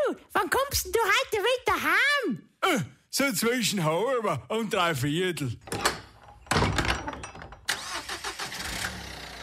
wann kommst denn du heute wieder heim? So zwischen halb und 3/4.